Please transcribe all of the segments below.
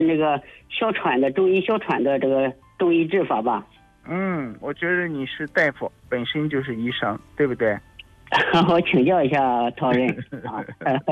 那个哮喘的中医哮喘的这个中医治法吧。 我觉得你是大夫，本身就是医生，对不对？ 我请教一下陶人啊。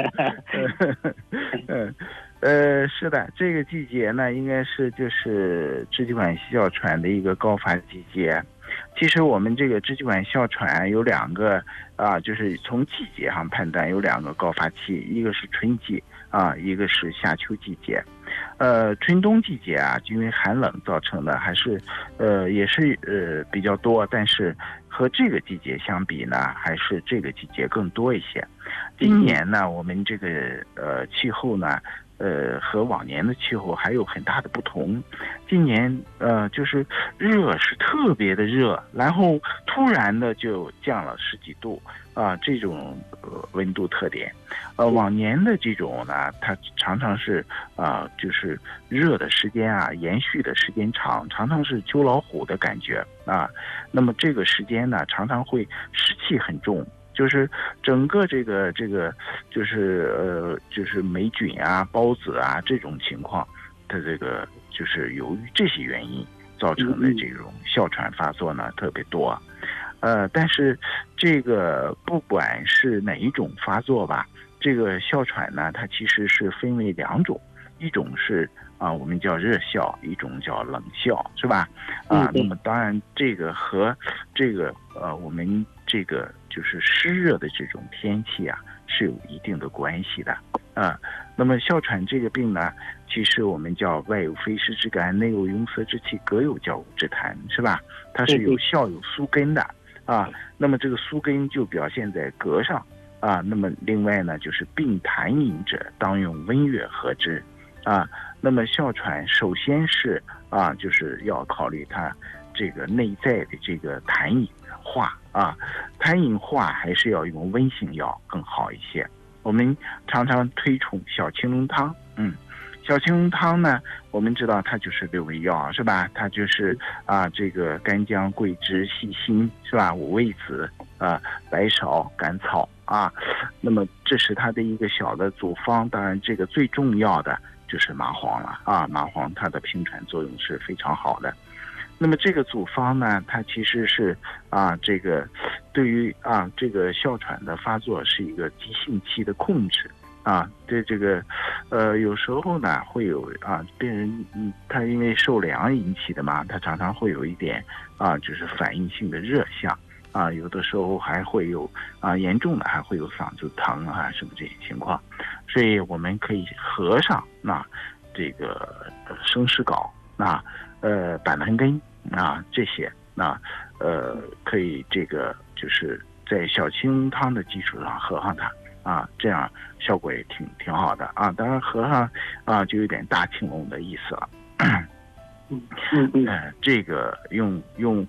是的，这个季节呢，应该是就是支气管哮喘的一个高发季节。其实我们这个支气管哮喘有两个就是从季节上判断有两个高发期，一个是春季一个是夏秋季节。春冬季节因为寒冷造成的还是也是比较多，但是和这个季节相比呢，还是这个季节更多一些。今年呢，我们这个气候呢和往年的气候还有很大的不同。今年就是热是特别的热，然后突然的就降了10几度这种温度特点。往年的这种呢，它常常是就是热的时间延续的时间长，常常是秋老虎的感觉那么这个时间呢，常常会湿气很重。就是整个这个就是霉菌孢子这种情况，它这个就是由于这些原因造成的这种哮喘发作呢特别多。但是这个不管是哪一种发作吧，这个哮喘呢，它其实是分为两种，一种是我们叫热哮，一种叫冷哮，是吧？那么当然这个和这个我们这个就是湿热的这种天气是有一定的关系的那么哮喘这个病呢，其实我们叫外有非湿之感，内有壅塞之气，各有交互之痰，是吧？它是有哮有苏根的那么这个苏根就表现在膈上那么另外呢，就是病痰饮者，当用温热和之那么哮喘首先是就是要考虑它这个内在的这个痰饮化痰饮化还是要用温性药更好一些。我们常常推崇小青龙汤小青龙汤呢，我们知道它就是6味药，是吧？它就是这个干姜、桂枝、细辛，是吧？五味子白芍、甘草那么这是它的一个小的组方。当然这个最重要的就是麻黄了麻黄它的平喘作用是非常好的。那么这个组方呢，它其实是这个对于这个哮喘的发作是一个急性期的控制对这个有时候呢会有病人他因为受凉引起的嘛，他常常会有一点就是反应性的热象有的时候还会有严重的还会有嗓子疼什么这些情况。所以我们可以合上这个生石膏板蓝根这些可以这个就是在小青汤的基础上合上它这样效果也挺好的当然合上就有点大青龙的意思了这个用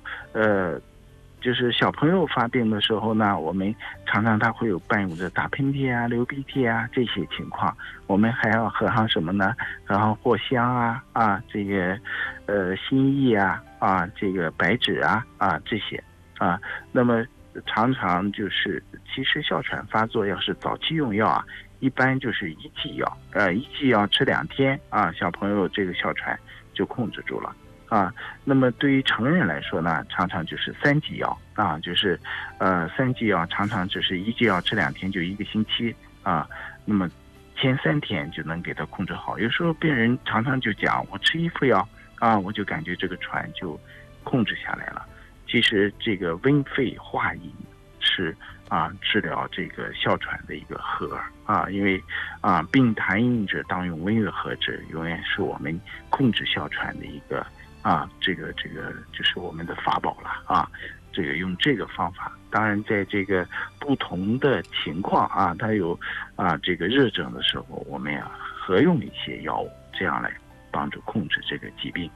就是小朋友发病的时候呢，我们常常他会有伴有着打喷嚏流鼻涕这些情况，我们还要合上什么呢？合上藿香这个辛益这个白芷这些那么常常就是其实哮喘发作要是早期用药一般就是一剂药一剂药吃2天小朋友这个哮喘就控制住了那么对于成人来说呢，常常就是3剂药就是3剂药常常只是1剂药吃2天就1个星期那么前3天就能给他控制好。有时候病人常常就讲，我吃1副药我就感觉这个喘就控制下来了。其实这个温肺化饮是治疗这个哮喘的一个和因为病痰饮者当用温热和之，永远是我们控制哮喘的一个这个就是我们的法宝了这个用这个方法。当然在这个不同的情况它有这个热症的时候，我们要合用一些药物，这样来帮助控制这个疾病。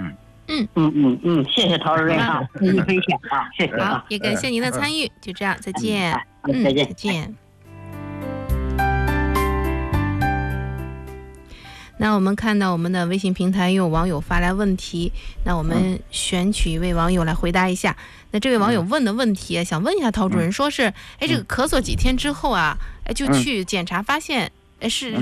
谢谢陶主任给你分享谢谢好，也感谢您的参与就这样，再见再见再见。那我们看到我们的微信平台有网友发来问题，那我们选取一位网友来回答一下。那这位网友问的问题想问一下陶主任，说是这个咳嗽几天之后就去检查发现是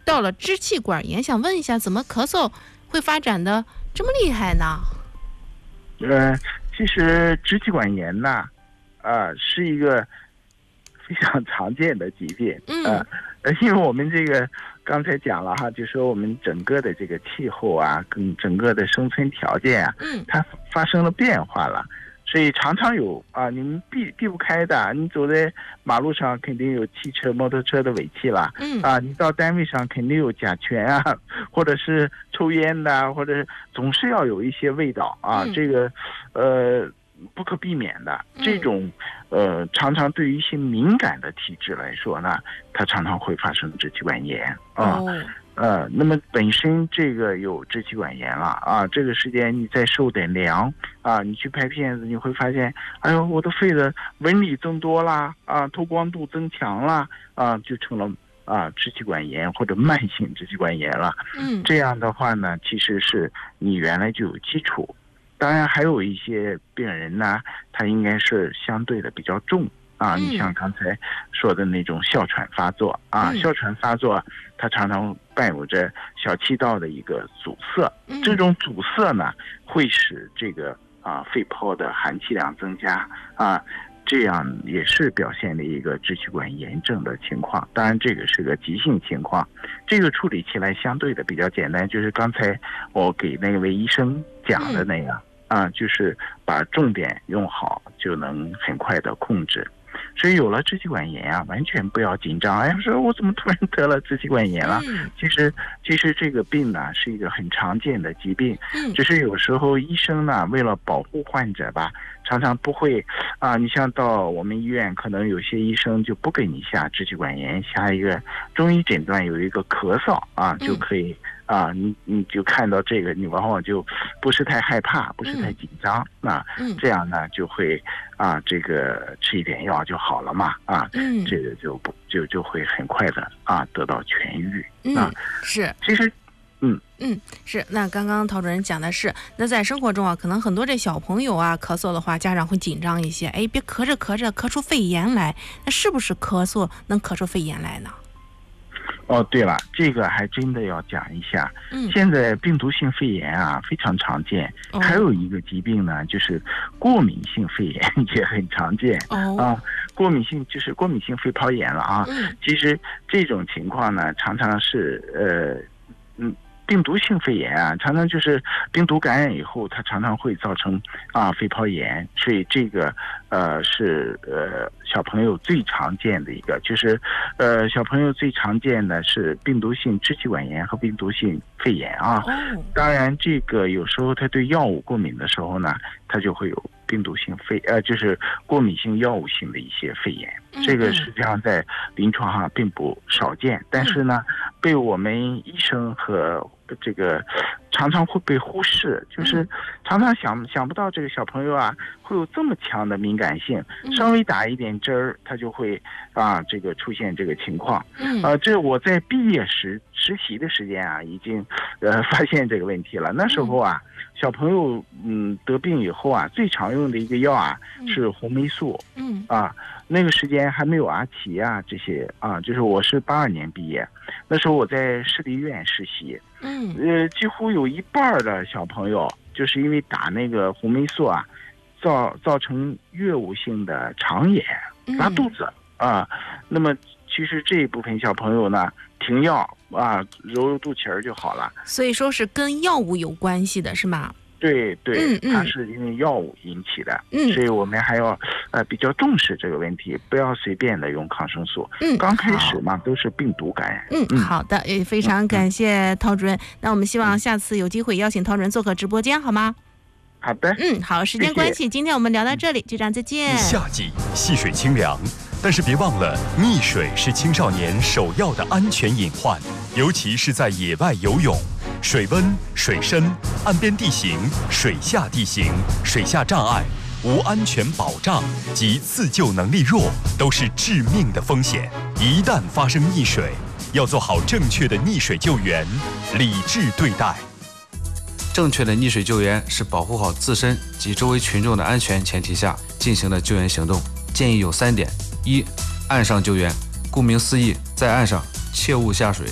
到了支气管炎，想问一下，怎么咳嗽会发展的这么厉害呢？ 其实支气管炎呢，是一个非常常见的疾病。因为我们这个刚才讲了哈，就说我们整个的这个气候啊，跟整个的生存条件啊，它发生了变化了。所以常常有你们避不开的。你走在马路上肯定有汽车、摩托车的尾气了。你到单位上肯定有甲醛啊，或者是抽烟的，或者总是要有一些味道啊。这个不可避免的。这种常常对于一些敏感的体质来说呢，它常常会发生支气管炎啊。那么本身这个有支气管炎了啊，这个时间你再受点凉啊，你去拍片子，你会发现，哎呦，我的肺的纹理增多啦啊，透光度增强啦啊，就成了支气管炎或者慢性支气管炎了。这样的话呢，其实是你原来就有基础。当然还有一些病人呢，他应该是相对的比较重啊。你像刚才说的那种哮喘发作啊，哮喘发作它常常伴有着小气道的一个阻塞，这种阻塞呢会使这个肺泡的含气量增加啊，这样也是表现了一个支气管炎症的情况。当然这个是个急性情况，这个处理起来相对的比较简单，就是刚才我给那位医生讲的那样就是把重点用好就能很快的控制。所以有了支气管炎完全不要紧张。说我怎么突然得了支气管炎了？其实这个病呢是一个很常见的疾病，只是有时候医生呢为了保护患者吧，常常不会你像到我们医院，可能有些医生就不给你下支气管炎，下一个中医诊断有一个咳嗽就可以你就看到这个，你往往就不是太害怕，不是太紧张这样呢就会这个吃一点药就好了嘛这个就会很快的得到痊愈是。 其实是。那刚刚陶主任讲的是，那在生活中可能很多这小朋友咳嗽的话，家长会紧张一些，别咳着咳着咳出肺炎来。那是不是咳嗽能咳出肺炎来呢？ 对了，这个还真的要讲一下。现在病毒性肺炎非常常见，还有一个疾病呢，就是过敏性肺炎也很常见过敏性就是过敏性肺泡炎了其实这种情况呢，常常是病毒性肺炎常常就是病毒感染以后，它常常会造成肺泡炎，所以这个是小朋友最常见的一个，就是小朋友最常见的是病毒性支气管炎和病毒性肺炎当然这个有时候他对药物过敏的时候呢，他就会有病毒性就是过敏性药物性的一些肺炎。这个实际上在临床上并不少见，但是呢被我们医生和这个常常会被忽视，就是常常想不到这个小朋友会有这么强的敏感性，稍微打一点针儿他就会这个出现这个情况。这我在毕业实习的时间已经发现这个问题了。那时候小朋友得病以后最常用的一个药是红霉素那个时间还没有阿奇这些就是我是82年毕业，那时候我在市立医院实习几乎有一半的小朋友就是因为打那个红霉素造成越误性的肠炎拉肚子那么其实这一部分小朋友呢停药揉揉肚脐儿就好了。所以说是跟药物有关系的是吗？ 对，它是因为药物引起的所以我们还要比较重视这个问题，不要随便的用抗生素刚开始嘛都是病毒感染好的，也非常感谢陶主任那我们希望下次有机会邀请陶主任做客直播间好吗？ 好的好，时间关系今天我们聊到这里，局长再见。 夏季戏水清凉，但是别忘了溺水是青少年首要的安全隐患，尤其是在野外游泳，水温、水深、岸边地形、水下地形、水下障碍、无安全保障及自救能力弱，都是致命的风险。一旦发生溺水，要做好正确的溺水救援，理智对待。 正确的溺水救援是保护好自身及周围群众的安全前提下进行的救援行动，建议有3点：1、岸上救援，顾名思义，在岸上切勿下水，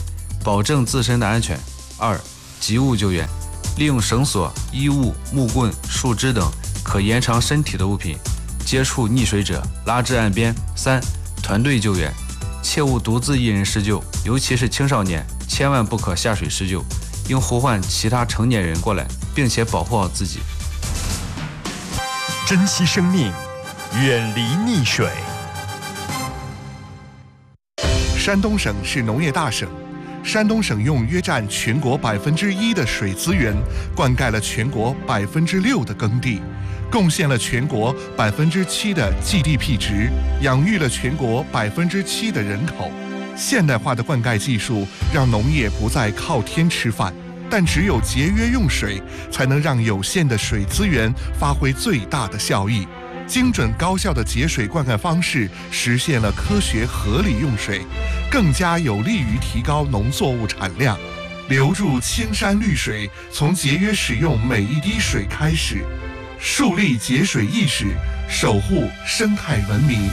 保证自身的安全。2、急物救援，利用绳索、衣物、木棍、树枝等可延长身体的物品接触溺水者，拉至岸边。3、团队救援，切勿独自一人施救，尤其是青少年，千万不可下水施救，应呼唤其他成年人过来，并且保护好自己。 珍惜生命，远离溺水。 山东省是农业大省，山东省用约占全国1%的水资源，灌溉了全国6%的耕地，贡献了全国7%的 GDP 值，养育了全国7%的人口。现代化的灌溉技术让农业不再靠天吃饭，但只有节约用水，才能让有限的水资源发挥最大的效益。精准高效的节水灌溉方式实现了科学合理用水，更加有利于提高农作物产量。留住青山绿水，从节约使用每一滴水开始，树立节水意识，守护生态文明。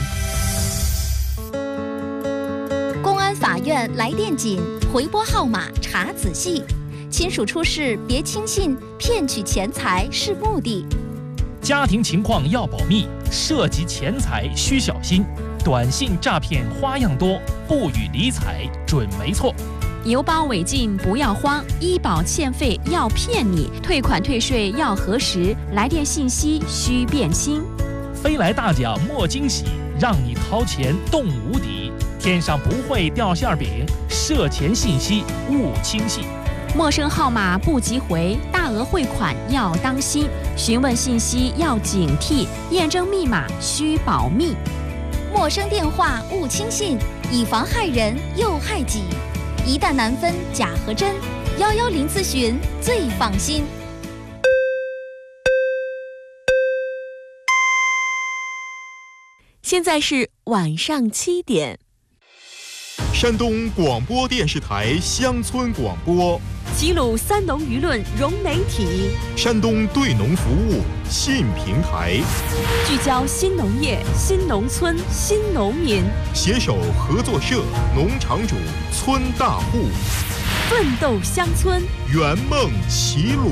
公安法院来电紧，回拨号码查仔细，亲属出事别轻信，骗取钱财是目的。 家庭情况要保密，涉及钱财需小心。短信诈骗花样多，不予理睬准没错。 邮包违禁不要慌，医保欠费要骗你，退款退税要核实，来电信息需辨清。 飞来大奖莫惊喜，让你掏钱动无敌。天上不会掉馅饼，涉钱信息勿轻信。 陌生号码不急回，大额汇款要当心，询问信息要警惕，验证密码需保密。 陌生电话勿轻信，以防害人又害己。一旦难分假和真，110咨询最放心。 现在是晚上7点。 山东广播电视台乡村广播， 齐鲁三农舆论融媒体， 山东对农服务新平台， 聚焦新农业、新农村、新农民， 携手合作社、农场主、村大户， 奋斗乡村， 圆梦齐鲁。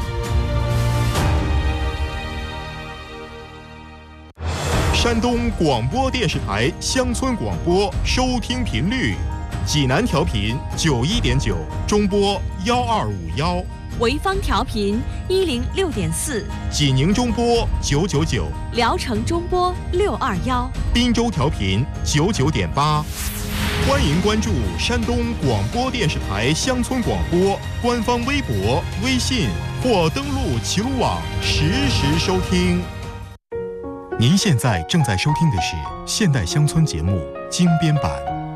山东广播电视台乡村广播收听频率：济南调频91.9，中波1251； 潍坊调频106.4， 济宁中波999， 聊城中波621， 滨州调频99.8。欢迎关注山东广播电视台乡村广播官方微博、微信，或登录齐鲁网实时收听。您现在正在收听的是现代乡村节目精编版，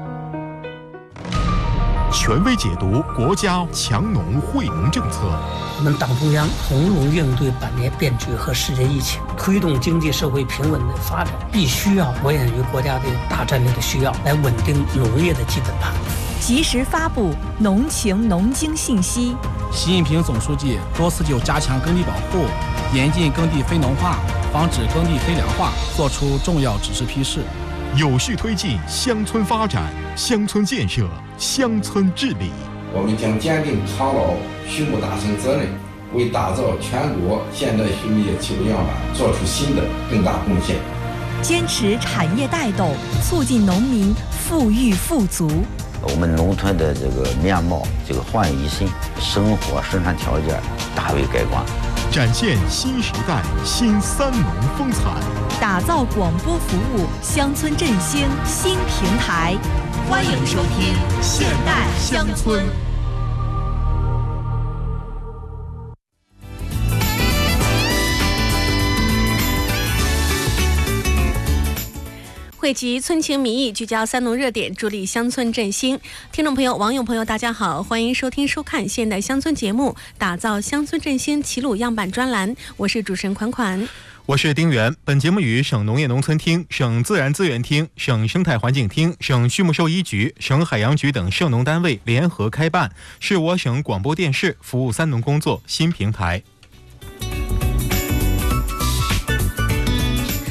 权威解读国家强农惠农政策。 我们党中央从容应对百年变局和世界疫情，推动经济社会平稳的发展，必须要着眼于国家的大战略的需要，来稳定农业的基本盘。 及时发布农情农经信息。 习近平总书记多次就加强耕地保护、严禁耕地非农化、防止耕地非粮化作出重要指示批示， 有序推进乡村发展、乡村建设、乡村治理。 我们将坚定操劳畜牧大省责任，为打造全国现代畜牧业齐鲁样板做出新的更大贡献。 坚持产业带动，促进农民富裕富足。 我们农村的这个面貌焕然一新，生活生产条件大为改观， 展现新时代新三农风采， 打造广播服务乡村振兴新平台。欢迎收听现代乡村。 汇集村情民意，聚焦三农热点，助力乡村振兴。听众朋友、网友朋友，大家好，欢迎收听收看现代乡村节目，打造乡村振兴齐鲁样板专栏。我是主持人款款， 我是丁元。本节目与省农业农村厅、省自然资源厅、省生态环境厅、省畜牧兽医局、省海洋局等涉农单位联合开办，是我省广播电视服务三农工作新平台。 好，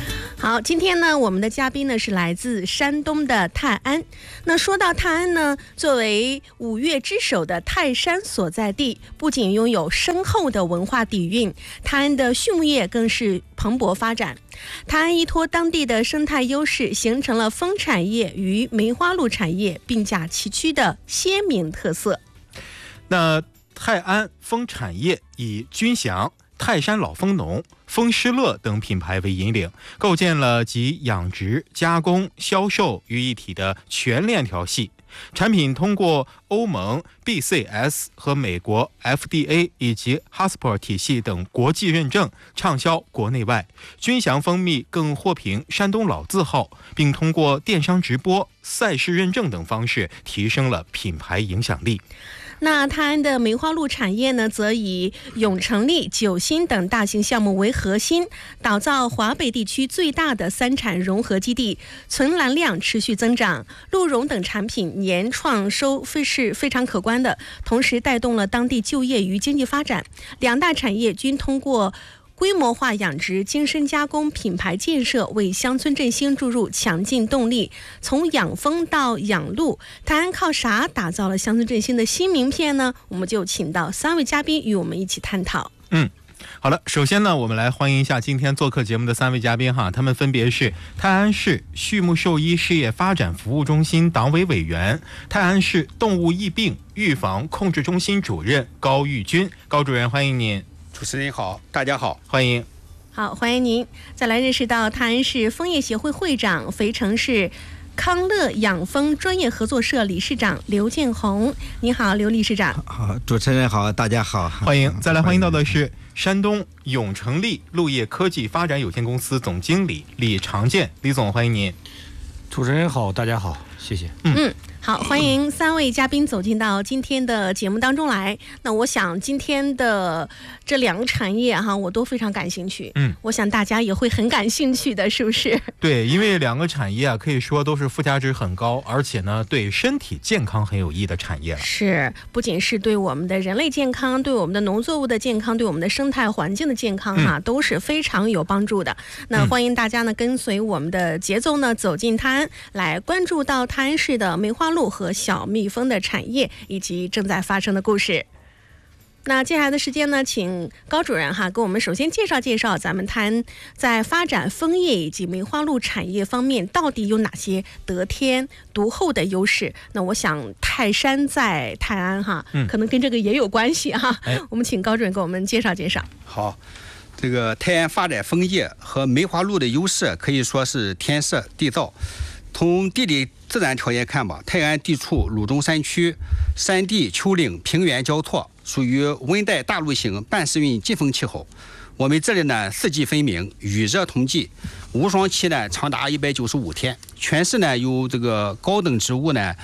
好，今天呢，我们的嘉宾呢是来自山东的泰安。那说到泰安呢，作为五岳之首的泰山所在地，不仅拥有深厚的文化底蕴，泰安的畜牧业更是蓬勃发展。泰安依托当地的生态优势，形成了蜂产业与梅花鹿产业并驾齐驱的鲜明特色。 那泰安蜂产业以君祥、泰山老蜂农、蜂施乐等品牌为引领，构建了集养殖、加工、销售于一体的全链条系。产品通过欧盟 BCS 和美国 FDA 以及 HACCP 体系等国际认证，畅销国内外。君祥蜂蜜更获评山东老字号，并通过电商直播、赛事认证等方式提升了品牌影响力。 那泰安的梅花鹿产业呢，则以永成力、九新等大型项目为核心，打造华北地区最大的3产融合基地，存栏量持续增长，鹿茸等产品年创收是非常可观的，同时带动了当地就业与经济发展。两大产业均通过规模化养殖、精深加工、品牌建设为乡村振兴注入强劲动力。从养蜂到养鹿，泰安靠啥打造了乡村振兴的新名片呢？我们就请到3位嘉宾与我们一起探讨。 好了，首先呢，我们来欢迎一下今天做客节目的3位嘉宾哈，他们分别是泰安市畜牧兽医事业发展服务中心党委委员、泰安市动物疫病预防控制中心主任高玉军。高主任，欢迎您。 主持人好，大家好， 欢迎。 好，欢迎您。再来认识到泰安市蜂业协会会长、肥城市康乐养蜂专业合作社理事长刘建红。你好，刘理事长。 好，主持人好，大家好， 欢迎。再来欢迎到的是山东永成力鹿业科技发展有限公司总经理李长建。李总，欢迎您。 主持人好，大家好，谢谢。 好，欢迎3位嘉宾走进到今天的节目当中来。那我想今天的这2个产业哈，我都非常感兴趣。我想大家也会很感兴趣的，是不是？ 对，因为2个产业啊，可以说都是附加值很高，而且呢，对身体健康很有益的产业了。 是，不仅是对我们的人类健康，对我们的农作物的健康，对我们的生态环境的健康哈，都是非常有帮助的。那欢迎大家呢，跟随我们的节奏呢，走进泰安，来关注到泰安市的梅花鹿和小蜜蜂的产业以及正在发生的故事。那接下来的时间呢，请高主任哈给我们首先介绍咱们泰安在发展蜂业以及梅花鹿产业方面到底有哪些得天独厚的优势。那我想泰山在泰安哈，可能跟这个也有关系哈。我们请高主任给我们介绍。 好，这个泰安发展蜂业和梅花鹿的优势可以说是天设地造。从地理自然条件看吧，泰安地处鲁中山区，山地、丘陵、平原交错，属于温带大陆型半湿润季风气候。我们这里呢，四季分明，雨热同季，无霜期呢长达195天。全市呢有这个高等植物呢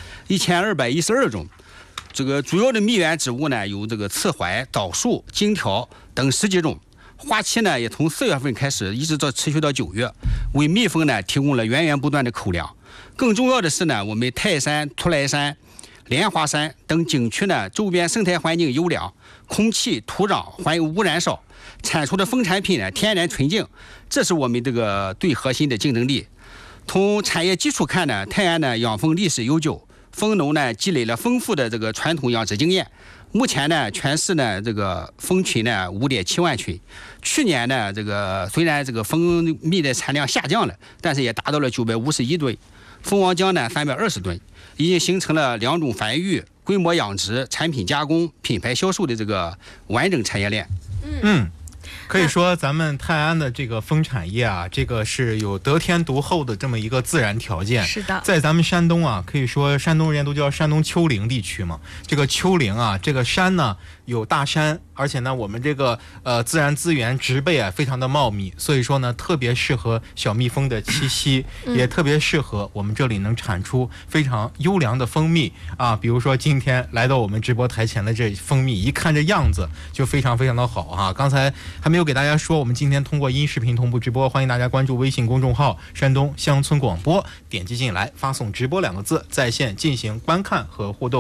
1212种，这个主要的蜜源植物呢有这个刺槐、枣树、荆条等10几种。花期呢也从4月份开始，一直到持续到9月，为蜜蜂呢提供了源源不断的口粮。更重要的是呢，我们泰山、图莱山、莲花山等景区呢，周边生态环境优良，空气、土壤、环境污染少，产出的蜂产品呢天然纯净，这是我们这个最核心的竞争力。从产业基础看呢，泰安呢养蜂历史悠久，蜂农呢积累了丰富的这个传统养殖经验。目前呢，全市呢这个蜂群呢5.7万群。去年呢，这个虽然这个蜂蜜的产量下降了，但是也达到了951吨，蜂王浆呢320吨，已经形成了2种繁育、规模养殖、产品加工、品牌销售的这个完整产业链。 可以说咱们泰安的这个蜂产业啊，这个是有得天独厚的这么一个自然条件。 是的， 在咱们山东啊，可以说山东人都叫山东丘陵地区嘛。这个丘陵啊，这个山呢有大山，而且呢我们这个自然资源植被啊非常的茂密，所以说呢特别适合小蜜蜂的栖息，也特别适合我们这里能产出非常优良的蜂蜜啊。比如说今天来到我们直播台前的这蜂蜜，一看这样子就非常非常的好啊。刚才还没有给大家说，我们今天通过音视频同步直播，欢迎大家关注微信公众号山东乡村广播，点击进来发送直播2个字，在线进行观看和互动。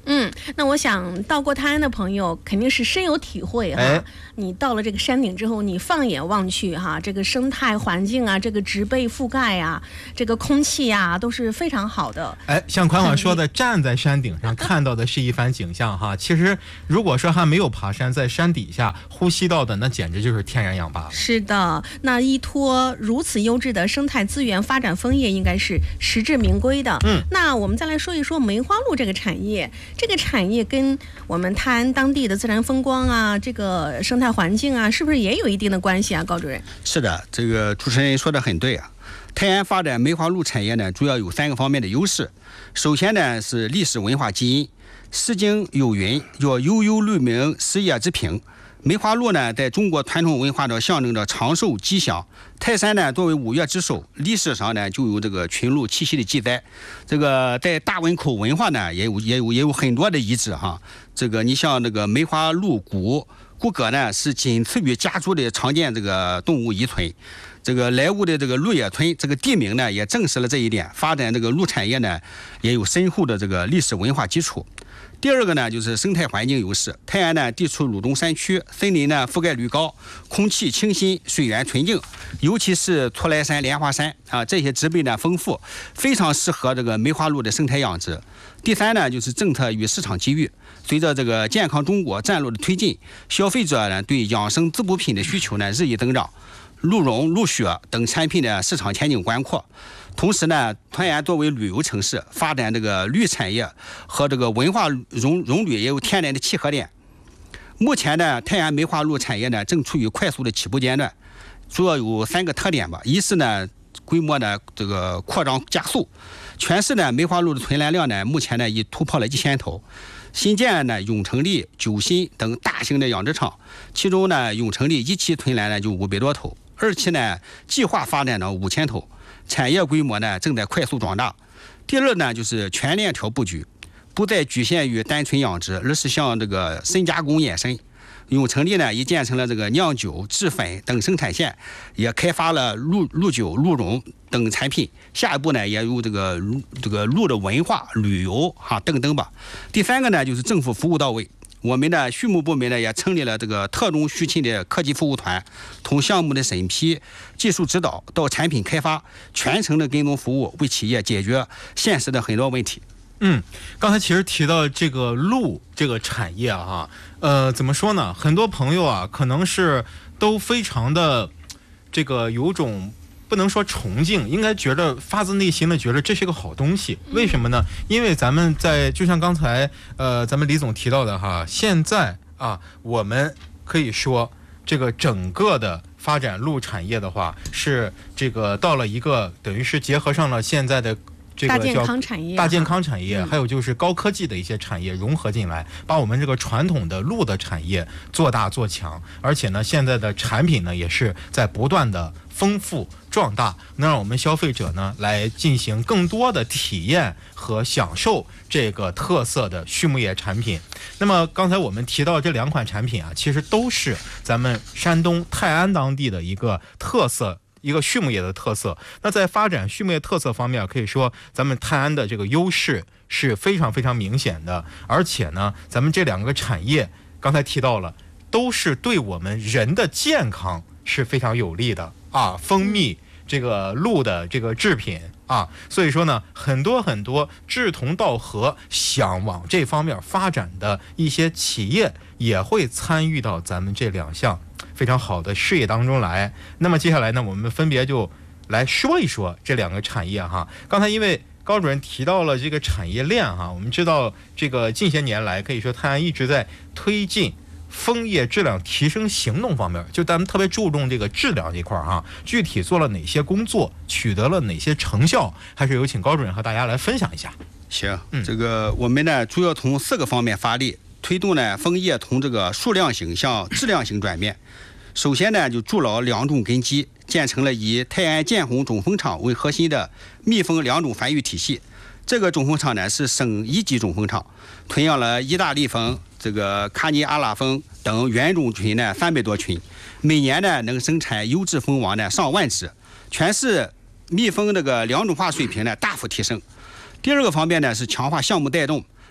那我想到过泰安的朋友肯定是深有体会哈。你到了这个山顶之后，你放眼望去哈，这个生态环境啊，这个植被覆盖啊，这个空气啊，都是非常好的。 像款款说的，站在山顶上看到的是一番景象哈。其实如果说还没有爬山，在山底下呼吸到的，那简直就是天然氧吧。 是的，那依托如此优质的生态资源发展枫叶，应该是实至名归的。那我们再来说一说梅花鹿这个产业。这个产业跟我们泰安当地的自然风光啊，这个生态环境啊，是不是也有一定的关系啊，高主任？ 是的，这个主持人说的很对啊。泰安发展梅花鹿产业呢，主要有3个方面的优势。首先呢是历史文化基因，诗经有云，叫悠悠鹿鸣，食野之苹。梅花鹿呢，在中国传统文化中象征着长寿吉祥。泰山呢，作为5岳之首，历史上呢就有这个群鹿栖息的记载。这个在大汶口文化呢，也有很多的遗址哈。这个你像这个梅花鹿骨骼呢，是仅次于家猪的常见这个动物遗存。这个莱芜的这个鹿野村这个地名呢，也证实了这一点。发展这个鹿产业呢，也有深厚的这个历史文化基础。第二个呢，就是生态环境优势。泰安呢地处鲁中山区，森林呢覆盖率高，空气清新，水源纯净，尤其是出来山、莲花山啊，这些植被呢丰富，非常适合这个梅花鹿的生态养殖。第三呢，就是政策与市场机遇。随着这个健康中国战略的推进，消费者呢对养生滋补品的需求呢日益增长，鹿茸、鹿血等产品的市场前景广阔。同时呢，泰安作为旅游城市，发展这个绿产业和这个文化融旅也有天然的契合点。目前呢，泰安梅花鹿产业呢正处于快速的起步阶段，主要有3个特点吧。一是呢，规模呢这个扩张加速，全市呢梅花鹿的存栏量呢目前呢已突破了1000头。新建呢永成里、九新等大型的养殖场，其中呢永成里1期存栏呢就500多头，2期呢计划发展到5000头。产业规模呢正在快速壮大。第二呢，就是全链条布局，不再局限于单纯养殖，而是向这个深加工延伸。永成里呢已建成了这个酿酒、制粉等生产线，也开发了鹿酒、鹿茸等产品。下一步呢也有这个鹿的文化、旅游等等吧。第三个呢，就是政府服务到位。我们的畜牧部门呢也成立了这个特种畜禽的科技服务团，从项目的审批、技术指导到产品开发，全程的跟踪服务，为企业解决现实的很多问题。 刚才其实提到这个鹿这个产业哈，怎么说呢？很多朋友啊，可能是都非常的这个有种不能说崇敬，应该觉得发自内心的觉得这是个好东西。为什么呢？因为咱们就像刚才咱们李总提到的哈，现在啊，我们可以说这个整个的发展鹿产业的话，是这个到了一个等于是结合上了现在的这个大健康产业， 还有就是高科技的一些产业融合进来，把我们这个传统的鹿的产业做大做强。而且呢，现在的产品呢也是在不断的丰富壮大，能让我们消费者呢来进行更多的体验和享受这个特色的畜牧业产品。那么刚才我们提到这2款产品啊，其实都是咱们山东泰安当地的一个特色，一个畜牧业的特色。那在发展畜牧业特色方面，可以说咱们泰安的这个优势是非常非常明显的。而且呢，咱们这2个产业刚才提到了，都是对我们人的健康是非常有利的啊。蜂蜜这个鹿的这个制品啊，所以说呢，很多志同道合想往这方面发展的一些企业也会参与到咱们这2项非常好的事业当中来。那么接下来呢，我们分别就来说一说这2个产业哈。刚才因为高主任提到了这个产业链哈，我们知道这个近些年来可以说泰安一直在推进枫叶质量提升行动方面，就咱们特别注重这个质量这块哈，具体做了哪些工作，取得了哪些成效，还是有请高主任和大家来分享一下。 行，这个我们呢主要从4个方面发力，推动呢枫叶从这个数量型向质量型转变。首先呢，就筑牢2种根基，建成了以泰安建红种枫场为核心的蜜蜂2种繁育体系。这个种枫场呢是省1级种枫场，培养了意大利蜂、这个卡尼阿拉蜂等原种群呢300多群，每年呢能生产优质蜂王呢上万只，全市蜜蜂这个良种化水平呢大幅提升。第二个方面呢是强化项目带动，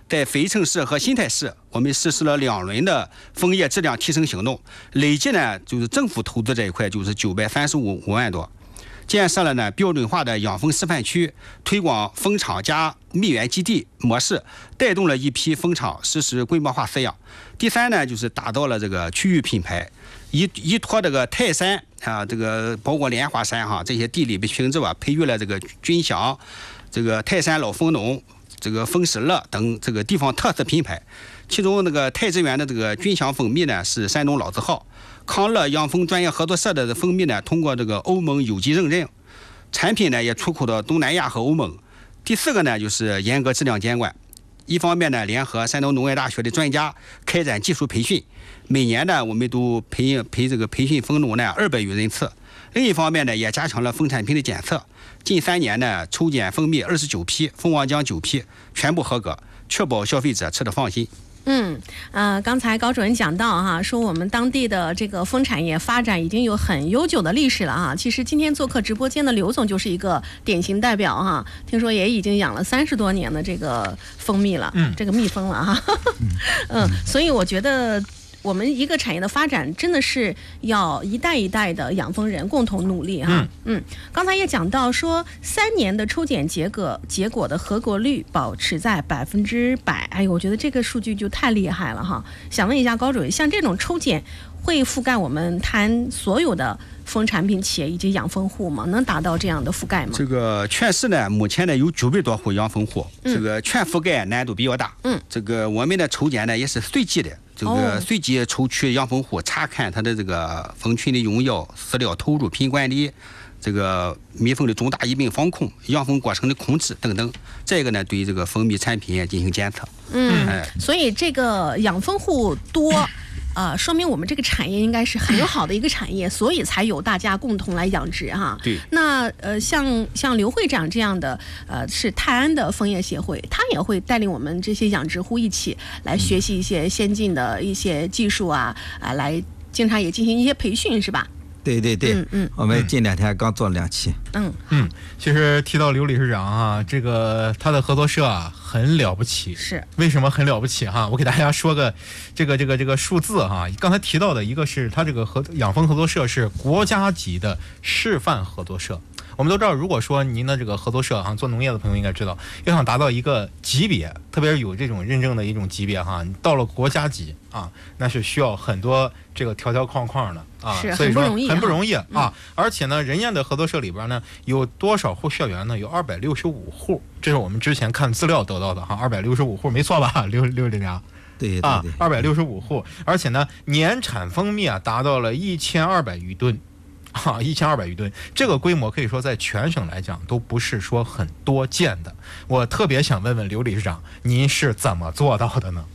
在非城市和新泰市，我们实施了2轮的枫叶质量提升行动，累计呢就是政府投资这一块就是935万多。建设了呢标准化的养蜂示范区，推广蜂场加蜜源基地模式，带动了一批蜂场实施规模化饲养。第3呢，就是打造了这个区域品牌，依托这个泰山啊，这个包括莲花山哈这些地理品质吧，培育了这个君祥、这个泰山老蜂农、这个蜂石乐等这个地方特色品牌。其中那个泰之源的这个君祥蜂蜜呢是山东老字号。康乐养蜂专业合作社的蜂蜜呢，通过这个欧盟有机认证，产品呢也出口到东南亚和欧盟。第4个呢，就是严格质量监管。一方面呢，联合山东农业大学的专家开展技术培训，每年呢我们都培训蜂农呢200余人次。另一方面呢，也加强了蜂产品的检测。近3年呢，抽检蜂蜜29批，蜂王浆9批，全部合格，确保消费者吃得放心。 刚才高主任讲到哈，说我们当地的这个蜂产业发展已经有很悠久的历史了哈。其实今天做客直播间的刘总就是一个典型代表哈，听说也已经养了30多年的这个蜂蜜了，这个蜜蜂了哈。所以我觉得我们一个产业的发展真的是要一代一代的养蜂人共同努力哈。刚才也讲到说3年的抽检结果的合格率保持在100%，哎呦，我觉得这个数据就太厉害了哈。想问一下高主任，像这种抽检会覆盖我们滩所有的蜂产品企业以及养蜂户吗？能达到这样的覆盖吗？ 这个全市呢，目前呢有900多户养蜂户，这个全覆盖难度比较大。这个我们的抽检呢也是随机的。这个随机抽取养蜂户，查看它的这个蜂群的用药、饲料投入、品管理，这个蜜蜂的重大疫病防控、养蜂过程的控制等等。这个呢，对这个蜂蜜产品进行检测。 所以这个养蜂户多。说明我们这个产业应该是很好的一个产业，所以才有大家共同来养殖哈。 对。 那像刘会长这样的是泰安的枫叶协会，他也会带领我们这些养殖户一起来学习一些先进的一些技术来经常也进行一些培训，是吧？ 对，我们近2天刚做了2期。 其实提到刘理事长啊，这个他的合作社很了不起。 是为什么很了不起哈？我给大家说个这个数字哈。刚才提到的一个是他这个养蜂合作社是国家级的示范合作社。我们都知道，如果说您的这个合作社做农业的朋友应该知道，要想达到一个级别，特别是有这种认证的一种级别你到了国家级那是需要很多这个条框的所以说很不容易而且呢，人家的合作社里边呢有多少户社员呢？有265户，这是我们之前看资料得到的265户，没错吧？刘理事长？ 对 ，265户，而且呢，年产蜂蜜达到了1200余吨。1200余吨，这个规模可以说在全省来讲都不是说很多见的。我特别想问问刘理事长，您是怎么做到的呢？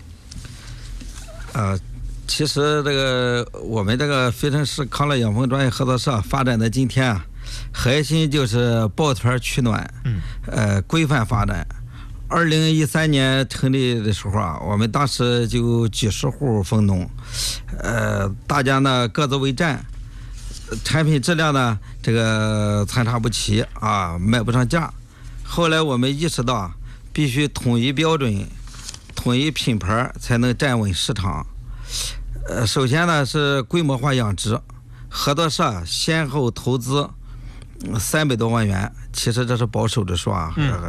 其实这个我们这个非城市康乐养蜂专业合作社发展的今天核心就是抱团取暖，规范发展。2013年成立的时候我们当时就几十户蜂农，大家呢各自为战。产品质量呢，这个参差不齐卖不上价。后来我们意识到，必须统一标准、统一品牌，才能站稳市场。首先呢是规模化养殖，合作社先后投资300多万元，其实这是保守的说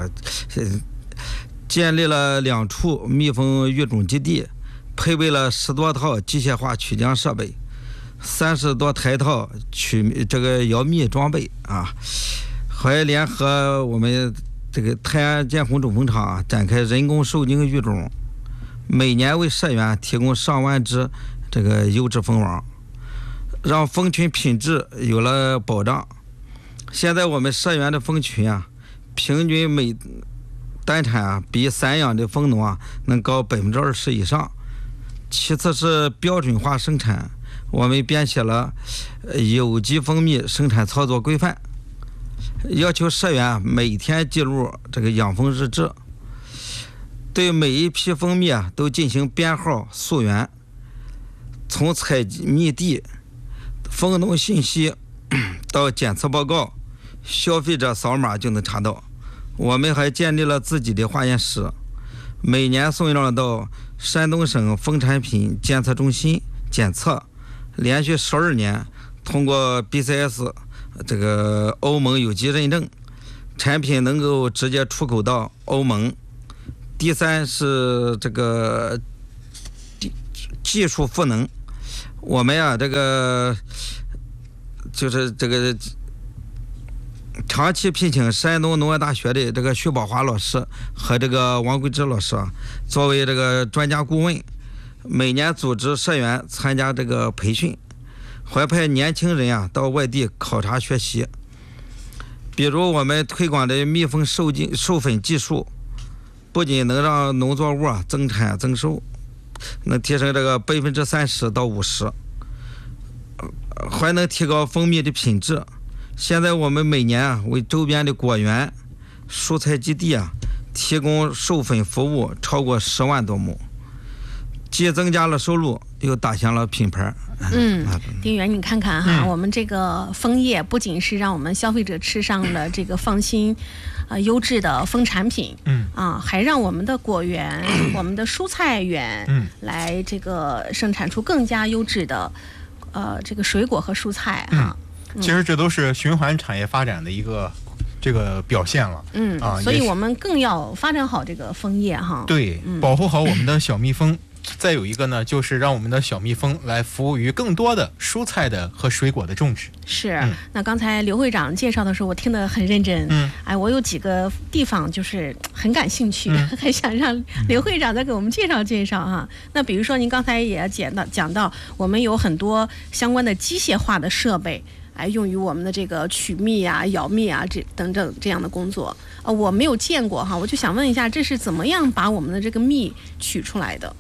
建立了2处蜜蜂育种基地，配备了10多套机械化取浆设备。30多台套这个摇蜜装备还联合我们这个泰安建红种蜂场展开人工受精育种，每年为社员提供上万只这个优质蜂王，让蜂群品质有了保障。现在我们社员的蜂群平均每单产比散养的蜂农能高20%以上。其次是标准化生产，我们编写了有机蜂蜜生产操作规范，要求社员每天记录这个养蜂日志，对每一批蜂蜜都进行编号溯源，从采蜜地、蜂农信息到检测报告，消费者扫码就能查到。我们还建立了自己的化验室， 每年送样到山东省蜂产品监测中心检测，连续12年通过 BCS 这个欧盟有机认证，产品能够直接出口到欧盟。第三是这个技术赋能，我们呀这个就是这个长期聘请山东农业大学的这个徐宝华老师和这个王桂芝老师作为这个专家顾问，每年组织社员参加这个培训，怀派年轻人啊到外地考察学习。比如我们推广的蜜蜂授粉技术，不仅能让农作物增产增收，能提升这个30%到50%，还能提高蜂蜜的品质。现在我们每年为周边的果园、蔬菜基地提供授粉服务超过10万多亩，既增加了收入，又打响了品牌。 丁员，你看看哈，我们这个枫叶不仅是让我们消费者吃上了这个放心、优质的蜂产品，还让我们的果园、我们的蔬菜园，来这个生产出更加优质的这个水果和蔬菜哈。 其实这都是循环产业发展的一个这个表现了。 所以我们更要发展好这个枫叶哈。 对，保护好我们的小蜜蜂。再有一个呢，就是让我们的小蜜蜂来服务于更多的蔬菜的和水果的种植。 是，那刚才刘会长介绍的时候，我听得很认真。我有几个地方就是很感兴趣，还想让刘会长再给我们介绍介绍哈。那比如说您刚才也讲到，我们有很多相关的机械化的设备。用于我们的这个取蜜咬蜜等等这样的工作，我没有见过哈，我就想问一下，这是怎么样把我们的这个蜜取出来的？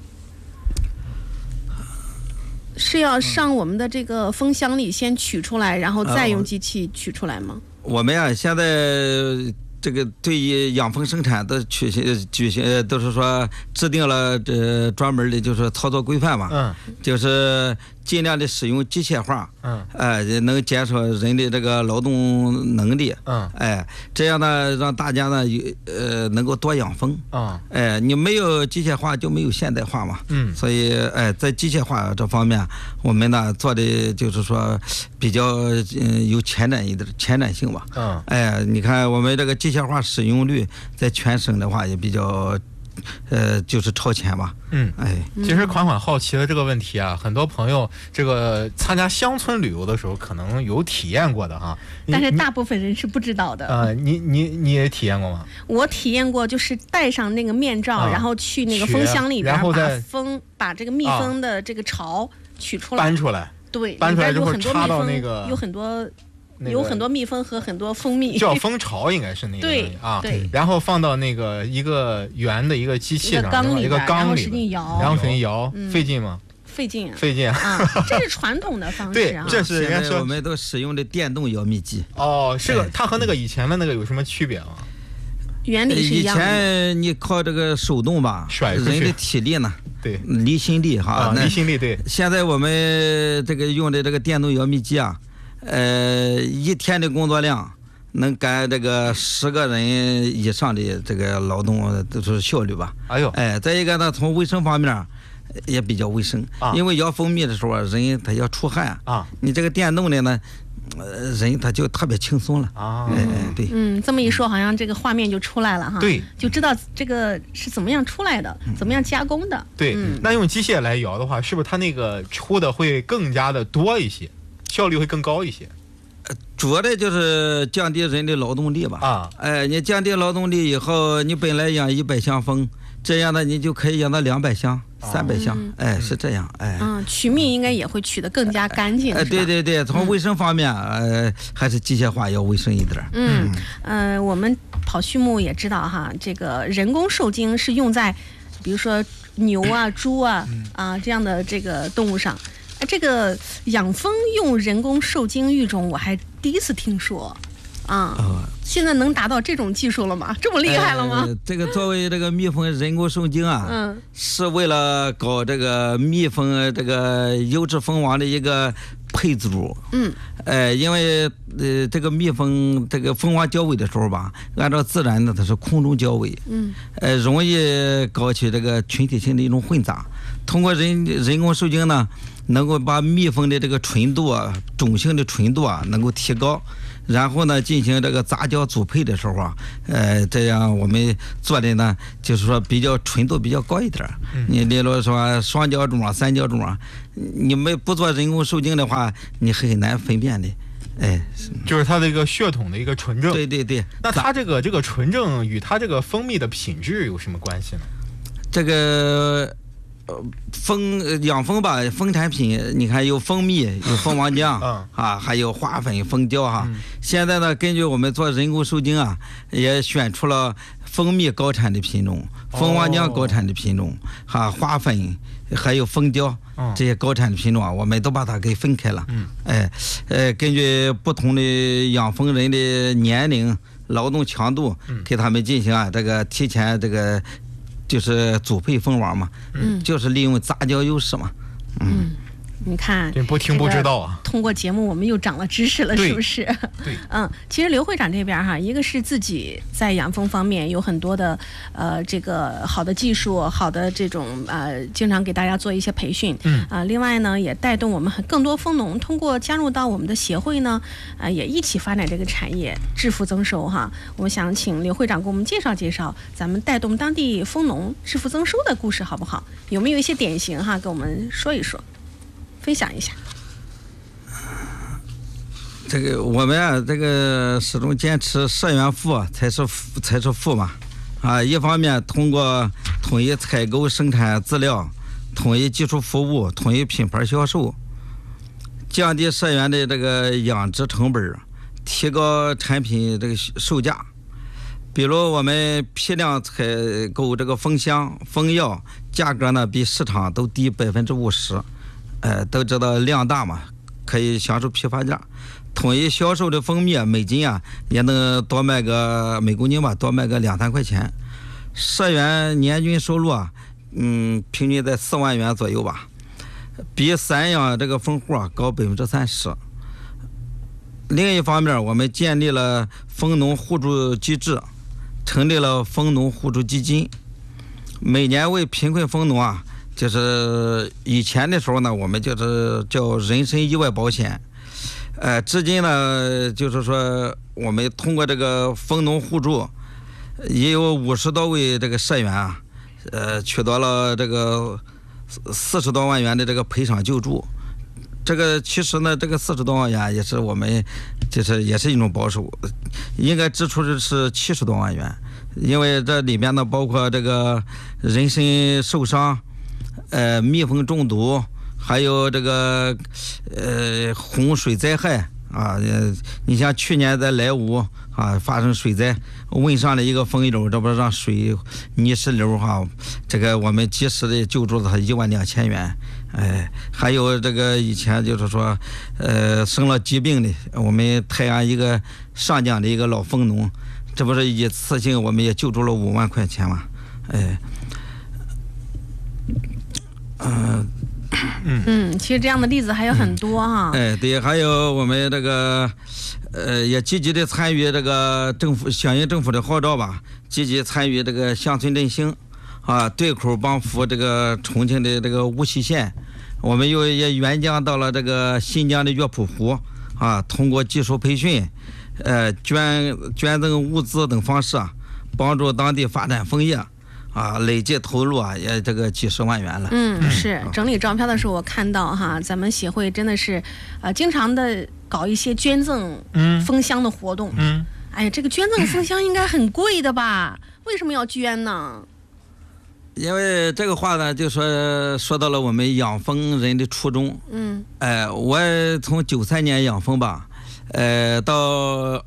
是要上我们的这个蜂箱里先取出来，然后再用机器取出来吗？ 我们现在这个对于养蜂生产的举行都是说制定了专门的就是操作规范嘛，就是尽量的使用机械化，能减少人的这个劳动能力，这样呢让大家呢能够多养蜂，你没有机械化就没有现代化嘛，所以在机械化这方面我们呢做的就是说比较有前瞻性吧，你看我们这个机械化使用率在全省的话也比较就是超前吧。 其实款好奇的这个问题啊，很多朋友这个参加乡村旅游的时候可能有体验过的哈， 但是大部分人是不知道的。 你也体验过吗？ 我体验过，就是戴上那个面罩，然后去那个蜂箱里边，把这个蜜蜂的这个巢取出来， 搬出来。 对， 搬出来之后插到那个有很多蜜蜂和很多蜂蜜， 叫蜂巢应该是那个对啊，对， 然后放到那个一个圆的一个机器上，一个缸里，然后使劲摇，费劲吗？费劲啊！这是传统的方式啊。 这是现在我们都使用的电动摇蜜机。 是个，它和那个以前的那个有什么区别吗？ 原理是一样的。 以前你靠这个手动吧，人的体力呢， 对， 离心力哈， 离心力对。 现在我们这个用的这个电动摇蜜机啊。一天的工作量能干这个10个人以上的这个劳动都是效率吧。再一个呢，从卫生方面也比较卫生，因为摇蜂蜜的时候人他要出汗你这个电动的呢，人他就特别轻松了对。 这么一说，好像这个画面就出来了哈。 对， 就知道这个是怎么样出来的，怎么样加工的。 对，那用机械来摇的话，是不是它那个出的会更加的多一些？效率会更高一些， 主要的就是降低人的劳动力吧。你降低劳动力以后，你本来养100箱蜂，这样的你就可以养到200箱、300箱。是这样。 取蜜应该也会取得更加干净。 对，从卫生方面，还是机械化要卫生一点。 我们跑畜牧也知道哈，这个人工受精是用在，比如说牛啊、猪啊这样的这个动物上。这个养蜂用人工受精育种，我还第一次听说。 现在能达到这种技术了吗？这么厉害了吗？ 这个作为这个蜜蜂人工受精啊，是为了搞这个蜜蜂这个优质蜂王的一个配组。因为这个蜜蜂这个蜂王交尾的时候吧，按照自然的它是空中交尾，容易搞起这个群体性的一种混杂。通过人工受精呢，能够把蜜蜂的这个纯度啊、种性的纯度啊能够提高。然后呢，进行这个杂交组配的时候啊，这样我们做的呢，就是说比较纯度比较高一点。你例如说双交种啊、三交种啊，你们不做人工受精的话，你很难分辨的。 就是它的一个血统的一个纯正。 对。 那它这个纯正与它这个蜂蜜的品质有什么关系呢？ 这个。养蜂吧，蜂产品你看有蜂蜜，有蜂王浆还有花粉、蜂胶哈。现在呢，根据我们做人工受精啊，也选出了蜂蜜高产的品种、蜂王浆高产的品种花粉还有蜂胶这些高产的品种啊，我们都把它给分开了。根据不同的养蜂人的年龄、劳动强度，给他们进行这个提前这个。就是组配蜂王嘛，就是利用杂交优势嘛。 你看， 不听不知道啊。 通过节目我们又长了知识了，是不是？ 对。 其实刘会长这边哈，一个是自己在养蜂方面有很多的这个好的技术，好的这种经常给大家做一些培训。另外呢，也带动我们更多蜂农通过加入到我们的协会呢，也一起发展这个产业，致富增收哈。我们想请刘会长给我们介绍介绍咱们带动当地蜂农致富增收的故事，好不好？有没有一些典型哈，跟我们说一说？分享一下。 这个我们这个始终坚持社员富才是富嘛。一方面通过统一采购生产资料，统一技术服务，统一品牌销售，降低社员的这个养殖成本，提高产品这个售价。比如我们批量采购这个蜂箱、蜂药，价格呢比市场都低50%。都知道量大嘛，可以享受批发价。统一销售的蜂蜜每斤也能多卖个每公斤吧，多卖个2-3块钱。社员年均收入平均在4万元左右吧，比散养这个蜂户高30%。另一方面，我们建立了蜂农互助机制，成立了蜂农互助基金，每年为贫困蜂农就是以前的时候呢，我们就是叫人身意外保险，至今呢，就是说我们通过这个蜂农互助，也有50多位这个社员取得了这个40多万元的这个赔偿救助。这个其实呢，这个40多万元也是我们就是也是一种保守，应该支出的是70多万元，因为这里面呢包括这个人身受伤。蜜蜂中毒，还有这个洪水灾害你像去年在莱芜发生水灾，问上了一个蜂友，这不是让水泥石流这个我们及时的救助了他12000元。还有这个以前就是说生了疾病的，我们泰安一个上江的一个老蜂农，这不是一次性我们也救助了5万块钱嘛。 其实这样的例子还有很多哈。 对，还有我们这个也积极的参与这个响应政府的号召吧，积极参与这个乡村振兴对口帮扶这个重庆的这个无锡县，我们也援疆到了这个新疆的乐谱湖通过技术培训捐赠物资等方式帮助当地发展蜂业累计投入也这个几十万元了。 是整理招标的时候我看到咱们协会真的是经常的搞一些捐赠蜂箱的活动。哎呀，这个捐赠蜂箱应该很贵的吧？为什么要捐呢？ 因为这个话呢，就说到了我们养蜂人的初衷。我从93年养蜂吧，到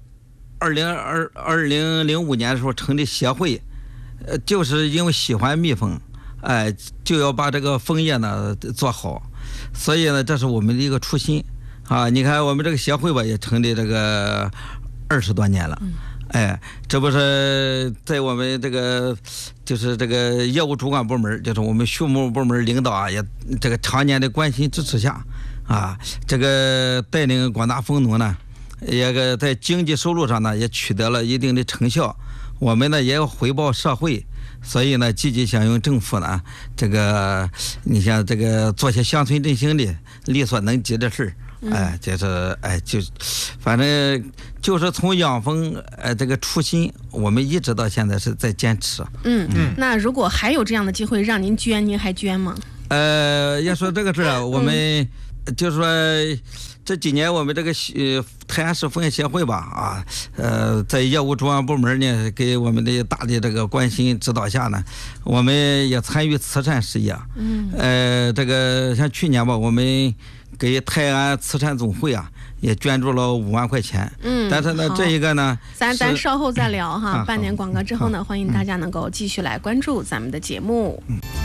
2005年的时候成立协会。就是因为喜欢蜜蜂，就要把这个蜂业呢做好，所以呢，这是我们的一个初心你看我们这个协会吧，也成立这个 20多年了。哎，这不是在我们这个就是这个业务主管部门，就是我们畜牧部门领导啊，也这个常年的关心支持下啊，这个带领广大蜂农呢，也在经济收入上呢也取得了一定的成效。我们呢也要回报社会，所以呢积极响应政府呢这个你像这个做些乡村振兴的力所能及的事儿。哎，就是哎，就反正就是从养蜂这个初心，我们一直到现在是在坚持。 那如果还有这样的机会让您捐，您还捐吗？ 要说这个事儿，我们就是说这几年我们这个泰安市蜂业协会吧，在业务主管部门呢给我们的大的这个关心指导下呢，我们也参与慈善事业。这个像去年吧，我们给泰安慈善总会啊也捐助了5万块钱。但是呢，这一个呢， 咱稍后再聊哈。半年广告之后呢，欢迎大家能够继续来关注咱们的节目。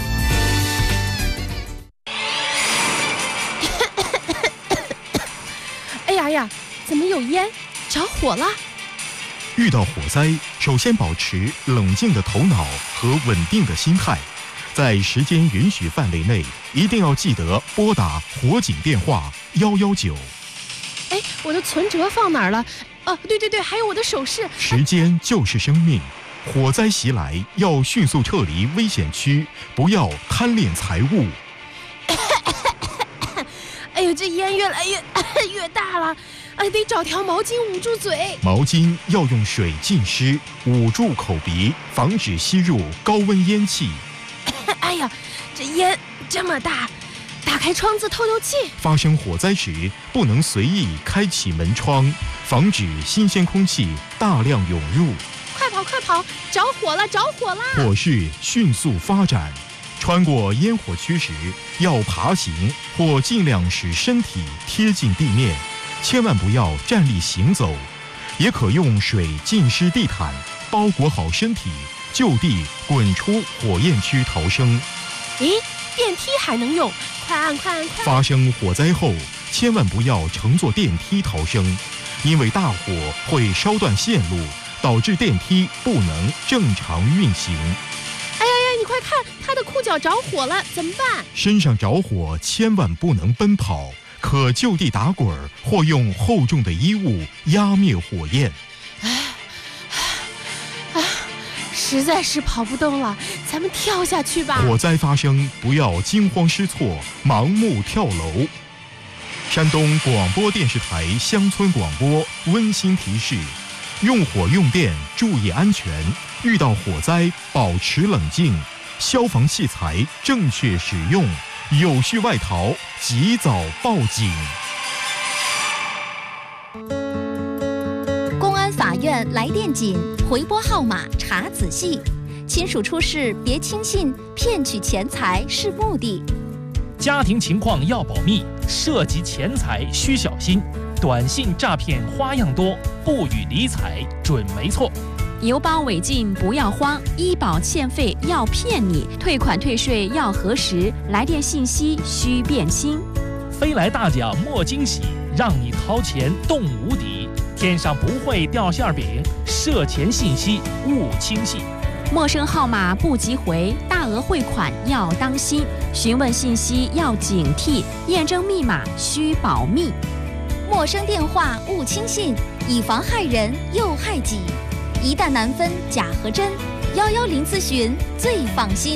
哎呀，怎么有烟？着火了！ 遇到火灾，首先保持冷静的头脑和稳定的心态，在时间允许范围内，一定要记得拨打火警电话119。 哎，我的存折放哪儿了？哦，对，还有我的首饰。 时间就是生命，火灾袭来要迅速撤离危险区，不要贪恋财物。 哎呦，这烟越来越大了，哎，得找条毛巾捂住嘴。 毛巾要用水浸湿，捂住口鼻，防止吸入高温烟气。 哎呀，这烟这么大，打开窗子透气。 发生火灾时，不能随意开启门窗，防止新鲜空气大量涌入。 快跑！着火了！ 火势迅速发展。穿过烟火区时，要爬行或尽量使身体贴近地面，千万不要站立行走。也可用水浸湿地毯，包裹好身体，就地滚出火焰区逃生。 咦，电梯还能用？快按！ 发生火灾后，千万不要乘坐电梯逃生，因为大火会烧断线路，导致电梯不能正常运行。 哎呀，你快看，他的裤脚着火了，怎么办？ 身上着火千万不能奔跑，可就地打滚或用厚重的衣物压灭火焰。 实在是跑不动了，咱们跳下去吧。 火灾发生，不要惊慌失措，盲目跳楼。山东广播电视台乡村广播温馨提示：用火用电注意安全，遇到火灾保持冷静，消防器材正确使用，有序外逃及早报警。 公安法院来电紧，回拨号码查仔细，亲属出事别轻信，骗取钱财是目的。 家庭情况要保密，涉及钱财需小心。短信诈骗花样多，不予理睬准没错。 邮包违禁不要慌，医保欠费要骗你，退款退税要核实，来电信息需辨清。 飞来大奖莫惊喜，让你掏钱动无敌。天上不会掉馅饼，涉钱信息勿轻信。 陌生号码不急回，大额汇款要当心，询问信息要警惕，验证密码需保密。 陌生电话勿轻信，以防害人又害己。一旦难分假和真，110咨询最放心。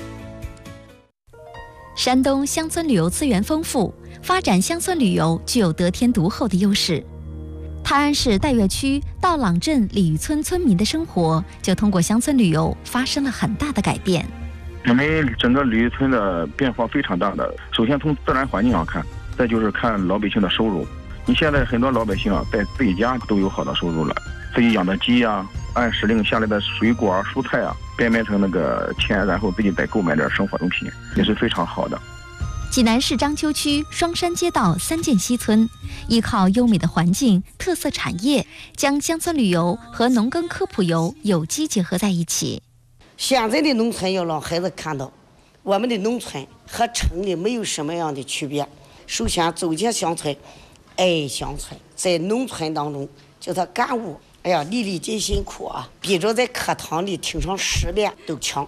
山东乡村旅游资源丰富，发展乡村旅游具有得天独厚的优势。泰安市岱岳区道朗镇鲤鱼村村民的生活就通过乡村旅游发生了很大的改变。 我们整个鲤鱼村的变化非常大的，首先从自然环境上看，再就是看老百姓的收入。你现在很多老百姓啊，在自己家都有好的收入了，自己养的鸡啊，按时令下来的水果啊、蔬菜啊，变成那个钱，然后自己再购买点生活用品，也是非常好的。 济南市章丘区双山街道三涧西村，依靠优美的环境、特色产业，将乡村旅游和农耕科普游有机结合在一起。 现在的农村要让孩子看到，我们的农村和城里没有什么样的区别。首先走进乡村，爱乡村，在农村当中叫他干物，哎呀，粒粒皆辛苦啊，比着在课堂里听上10遍都强。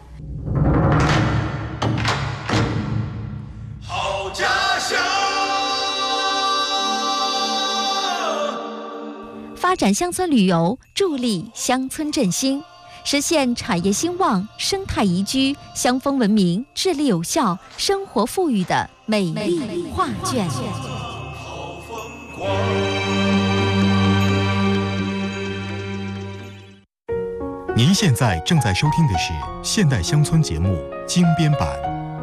好家乡。 发展乡村旅游，助力乡村振兴，实现产业兴旺、生态宜居、乡风文明、治理有效、生活富裕的美丽画卷。 您现在正在收听的是现代乡村节目精编版，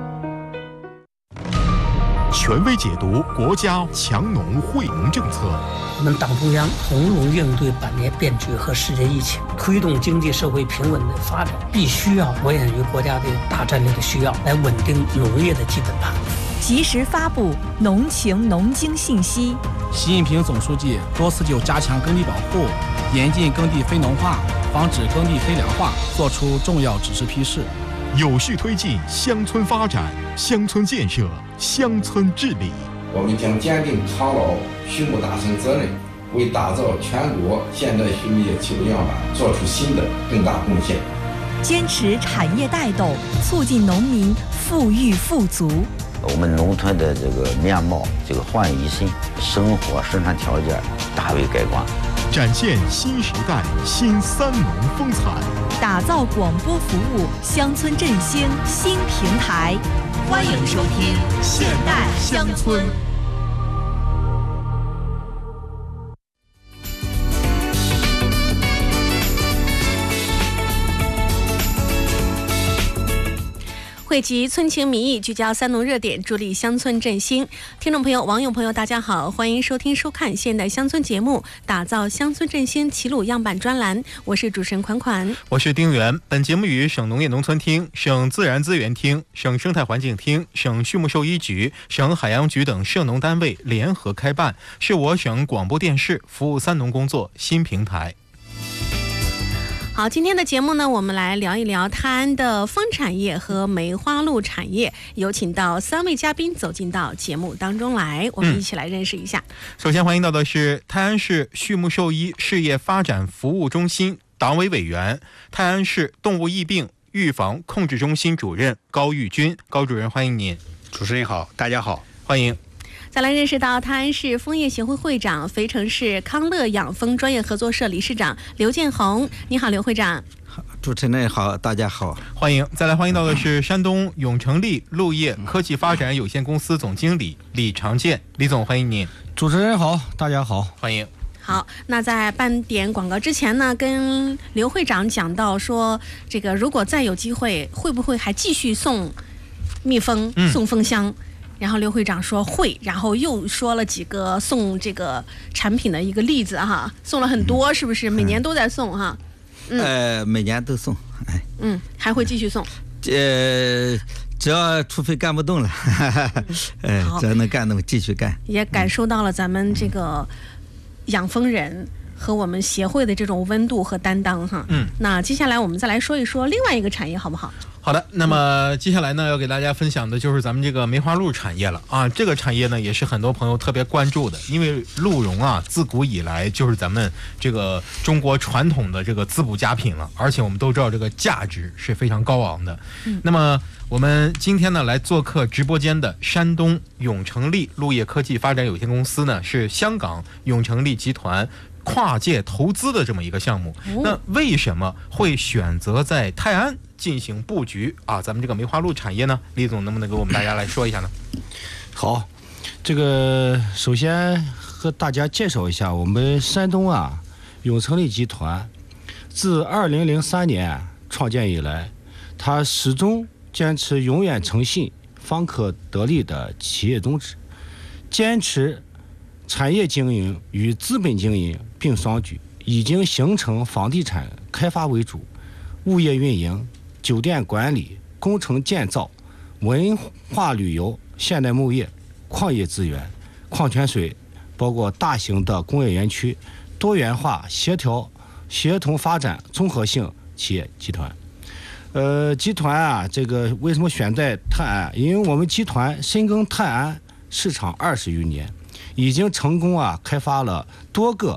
权威解读国家强农惠农政策。 我们党中央从容应对百年变局和世界疫情，推动经济社会平稳的发展，必须要着眼于国家的大战略的需要，来稳定农业的基本盘。 及时发布农情农经信息。 习近平总书记多次就加强耕地保护、严禁耕地非农化、防止耕地非粮化作出重要指示批示， 有序推进乡村发展、乡村建设、乡村治理。 我们将坚定抗老畜牧大省责任，为打造全国现代畜牧业起步样板做出新的更大贡献。 坚持产业带动，促进农民富裕富足。 我们农村的这个面貌焕一新，生活生产条件大为改观， 展现新时代新三农风采， 打造广播服务乡村振兴新平台。欢迎收听现代乡村。汇集村情民意，聚焦三农热点，助力乡村振兴。听众朋友、网友朋友，大家好，欢迎收听收看现代乡村节目，打造乡村振兴齐鲁样板专栏。我是主持人款款， 我是丁元。本节目与省农业农村厅、省自然资源厅、省生态环境厅、省畜牧兽医局、省海洋局等涉农单位联合开办，是我省广播电视服务三农工作新平台。 好，今天的节目呢，我们来聊一聊泰安的风产业和梅花鹿产业，有请到3位嘉宾走进到节目当中来，我们一起来认识一下。 首先欢迎到的是泰安市畜牧兽医事业发展服务中心党委委员、泰安市动物疫病预防控制中心主任高玉军。高主任，欢迎您。 主持人好，大家好， 欢迎。 再来认识到泰安市枫叶协会会长、肥城市康乐养蜂专业合作社理事长刘建红。你好，刘会长。 主持人好，大家好， 欢迎。再来欢迎到的是山东永成力陆业科技发展有限公司总经理李长建。李总，欢迎您。 主持人好，大家好， 欢迎。 好，那在半点广告之前呢，跟刘会长讲到说，这个如果再有机会，会不会还继续送蜜蜂、送蜂箱？然后刘会长说会，然后又说了几个送这个产品的一个例子哈，送了很多，是不是？每年都在送哈？ 每年都送， 还会继续送。 只要除非干不动了，只要能干动继续干。 也感受到了咱们这个养蜂人和我们协会的这种温度和担当哈。那接下来我们再来说一说另外一个产业，好不好？ 好的，那么接下来呢，要给大家分享的就是咱们这个梅花鹿产业了啊。这个产业呢，也是很多朋友特别关注的，因为鹿茸啊，自古以来就是咱们这个中国传统的这个滋补佳品了，而且我们都知道这个价值是非常高昂的。那么我们今天呢，来做客直播间的山东永成力陆业科技发展有限公司呢，是香港永成力集团跨界投资的这么一个项目。那为什么会选择在泰安进行布局啊？咱们这个梅花鹿产业呢，李总能不能给我们大家来说一下呢？ 好，这个首先和大家介绍一下，我们山东啊永成力集团自2003年创建以来，它始终坚持永远诚信、方可得利的企业宗旨，坚持产业经营与资本经营并双举，已经形成房地产开发为主、物业运营、酒店管理、工程建造、文化旅游、现代牧业、矿业资源、矿泉水，包括大型的工业园区，多元化、协同发展综合性企业集团。集团啊，这个为什么选在泰安？因为我们集团深耕泰安市场20余年，已经成功开发了多个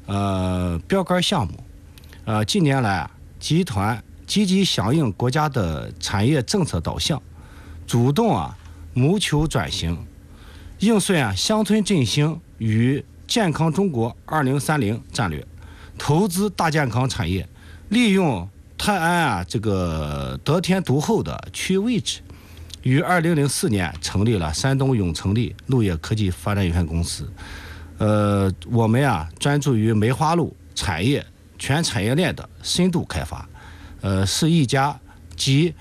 标杆项目。近年来集团积极响应国家的产业政策导向，主动谋求转型，应顺乡村振兴与健康中国2030战略，投资大健康产业，利用泰安这个得天独厚的区域位置，于2004年成立了山东永成立陆业科技发展有限公司。我们专注于梅花鹿产业全产业链的深度开发，是一家集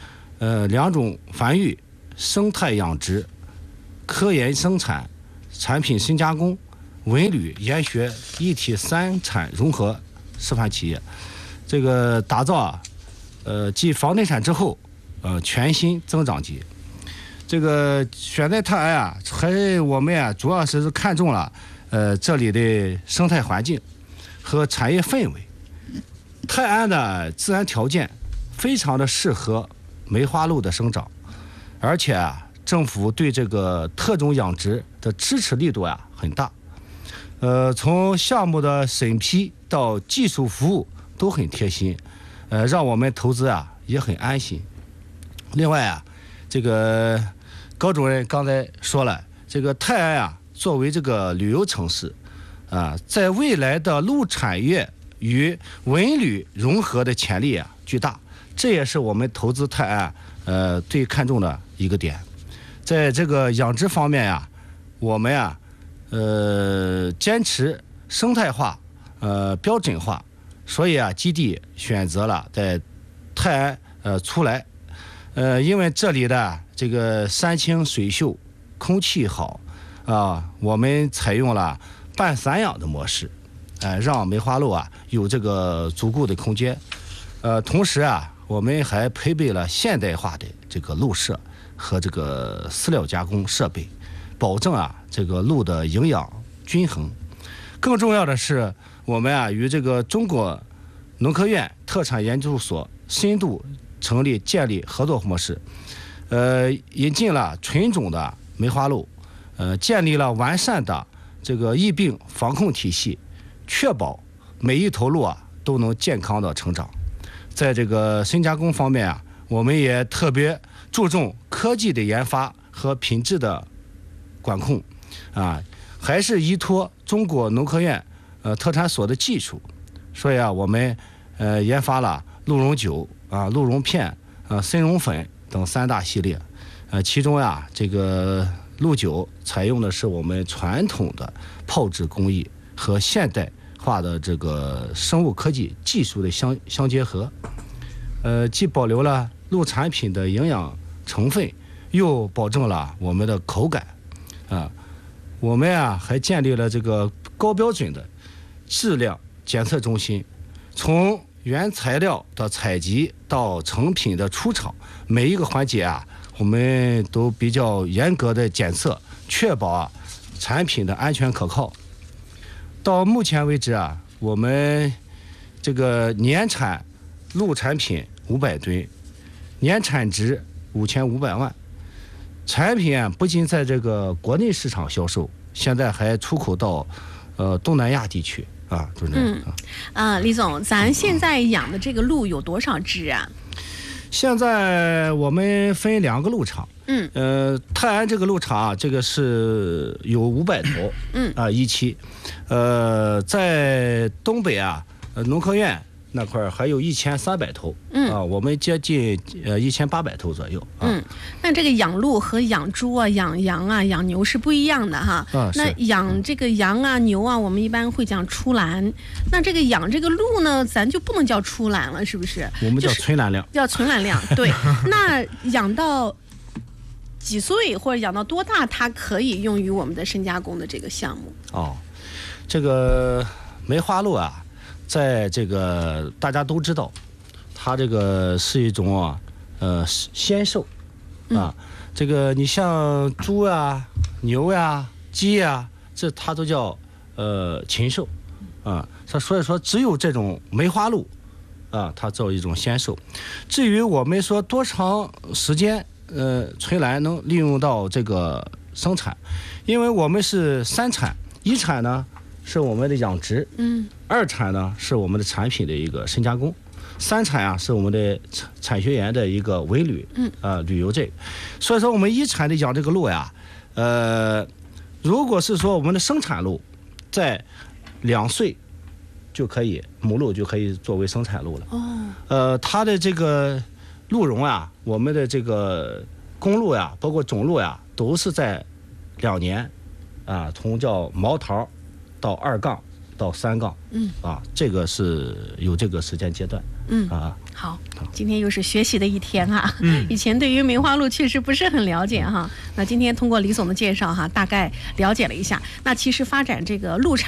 2种繁育、生态养殖、科研生产、产品深加工、文旅研学一体3产融合示范企业。这个打造继房地产之后全新增长极。这个选在泰安我们主要是看中了这里的生态环境和产业氛围。泰安的自然条件非常的适合梅花鹿的生长，而且政府对这个特种养殖的支持力度很大。从项目的审批到技术服务都很贴心，让我们投资也很安心。另外这个高主任刚才说了，这个泰安作为这个旅游城市在未来的鹿产业与文旅融合的潜力巨大，这也是我们投资泰安最看重的一个点。在这个养殖方面我们坚持生态化标准化，所以基地选择了在泰安出来。因为这里的这个山清水秀，空气好我们采用了半散养的模式，让梅花鹿有这个足够的空间。同时我们还配备了现代化的这个鹿舍和这个饲料加工设备，保证这个鹿的营养均衡。更重要的是，我们与这个中国农科院特产研究所深度建立合作模式，引进了纯种的梅花鹿，建立了完善的这个疫病防控体系，确保每一头鹿都能健康的成长。在这个深加工方面我们也特别注重科技的研发和品质的管控还是依托中国农科院特产所的技术，所以我们研发了鹿茸酒鹿茸片参茸粉等3大系列。其中这个鹿酒采用的是我们传统的泡制工艺和现代化的这个生物科技技术的相结合，既保留了鹿产品的营养成分，又保证了我们的口感我们还建立了这个高标准的质量检测中心，从原材料的采集到成品的出厂，每一个环节我们都比较严格的检测，确保产品的安全可靠。到目前为止我们这个年产鹿产品500吨，年产值5500万。产品不仅在这个国内市场销售，现在还出口到东南亚地区主任。 李总，咱现在养的这个鹿有多少只现在我们分2个鹿场。泰安这个鹿场这个是有500头一期。在东北农科院那块还有1300头我们接近1800头左右那这个养鹿和养猪养羊养牛是不一样的哈。那养这个羊牛我们一般会讲出栏，那这个养这个鹿呢，咱就不能叫出栏了，是不是？ 我们叫存栏量， 叫存栏量。对。那养到几岁或者养到多大，它可以用于我们的深加工的这个项目？ 这个梅花鹿在这个大家都知道，它这个是一种仙兽这个你像猪牛鸡这它都叫禽兽所以说只有这种梅花鹿它作为一种仙兽。至于我们说多长时间存栏能利用到这个生产，因为我们是3产，1产呢是我们的养殖，二产呢是我们的产品的一个深加工，三产啊是我们的产学研的一个文旅，旅游这个。所以说我们一产的养这个鹿呀，如果是说我们的生产鹿在2岁就可以，母鹿就可以作为生产鹿了。它的这个鹿茸啊，我们的这个公鹿呀，包括种鹿呀，都是在2年，从叫毛桃到2杠到3杠，这个是有这个时间阶段， 好，今天又是学习的一天啊！以前对于梅花鹿确实不是很了解哈，那今天通过李总的介绍哈，大概了解了一下。那其实发展这个鹿产